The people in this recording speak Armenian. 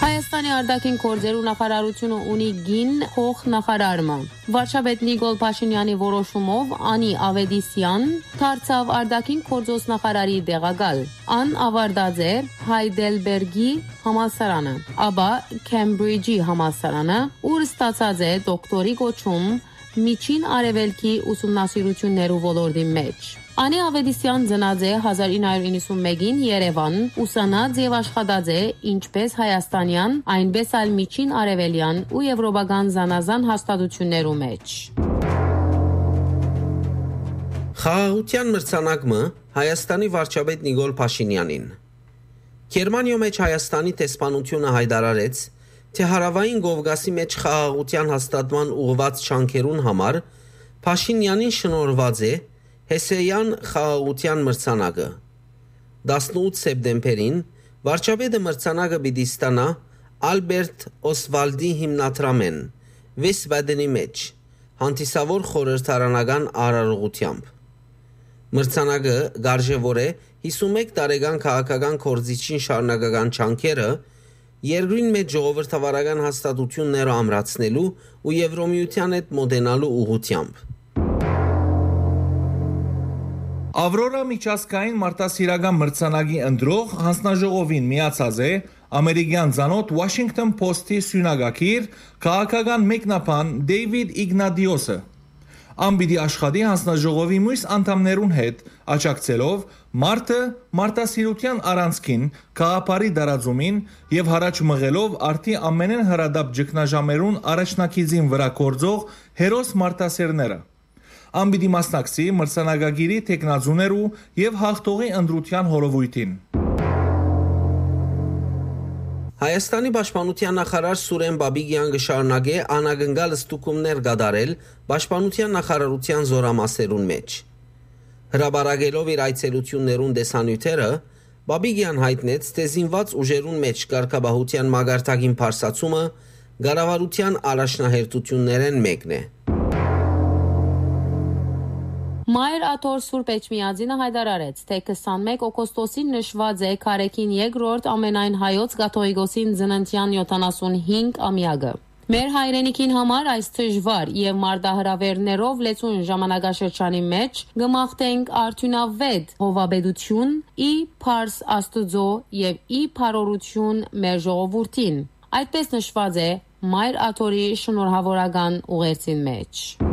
Հայաստանի արտաքին գործերու նախարարությունը ունի գին փոխնախարարը։ Վարչապետ Նիկոլ Փաշինյանի որոշումով Անի Ավետիսյան դարձավ արտաքին գործոս նախարարի տեղակալ։ Ան ավարտած է Հայդելբերգի համալսարանը, ապա Քեմբրիջի համալսարանը, ուր ստացած է դոկտորի կոչում միջին արևելքի ուսումնասիրություններու ոլորտի մեջ։ Անի Ավետիսյան ծնած է 1991-ին Երևան, ուսանած եւ աշխատած է ինչպես հայաստանյան, այնպես էլ միջին արևելյան ու եվրոպական զանազան հաստատություններու մեջ։ Խաղաղության մրցանակը Հայաստանի վարչապետ Նիկոլ Փաշինյանին։ Գերմանիո մեջ Հայաստանի տեսփանությունը հայտարարեց, թե հարավային Կովկասի մեջ խաղաղության հաստատման ուղղված շանքերուն համար Փաշինյանին շնորհված է Հեսեյան խաղաղության մրցանակը։ 18 սեպտեմբերին վարչապետը մրցանակը պիտի ստանա Ալբերտ Օսվալդի հիմնադրամեն Վեսբադենի մեջ հանդիսավոր խորհրդարանական արարողությամբ։ Մրցանակը գարժևոր է 51 տարեկան քաղաքական կորզիչին շարունակական չանքերը երկրին մեջ ժողովրդավարական հաստատությունները ամրացնելու ու Եվրոմիության հետ մոտենալու ուղղությամբ։ Ավրորա միջազգային մարտահրավերական մրցանակի ընտրող հանձնաժողովին միացած է ամերիկյան ցանոթ Washington Post-ի սյունագագիր քաղաքական մեկնաբան Դեյվիդ Իգնատիոսը։ Ամբիդի աշխատի հանձնաժողովի մյուս անդամներուն հետ աջակցելով մարտը մարտահրավերության առանցքին քաղաքարի դարաձումին եւ հարաճ մղելով արդի ամենեն հրադապ ճգնաժամերուն առաջնակիցին վրա կորձող հերոս մարտահրավերները։ Ամբիդի մասնակցի մրցանակագիրի տեխնազուներու եւ հաղթողի ընտրության հորովույթին։ Հայաստանի պաշտպանության նախարար Սուրեն Բաբիգյան կշարունակե անագնգալ ստուգումներ կատարել պաշտպանության նախարարության զորամասերուն մեջ։ Հրաբարակելով իր այցելություններուն դեսանյութերը, Բաբիգյան հայտնեց, թե զինված ուժերուն մեջ կարգապահության մագարտակին փարսացումը կառավարության առաջնահերթություններեն մեկն է։ Մայր աթոր Սուրբ Էջմիածինը հայտարարեց, թե 21 օգոստոսին նշված է Քարեքին երկրորդ ամենայն հայոց կաթողիկոսին ծննդյան 75 ամյակը։ Մեր հայրենիքին համար այս դժվար եւ մարտահրավերներով լեցուն ժամանակաշրջանի մեջ գմախտենք արդյունավետ հովաբեդություն, ի փարս Աստուծո եւ ի փարորություն մեր ժողովրդին։ Այդպես նշված է Մայր աթորի շնորհավորական ուղերձին մեջ։